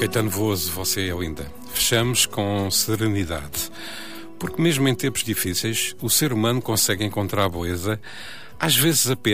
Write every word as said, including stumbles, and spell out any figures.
Caetano Veloso, você é linda. Fechamos com serenidade. Porque mesmo em tempos difíceis, o ser humano consegue encontrar a beleza, às vezes apenas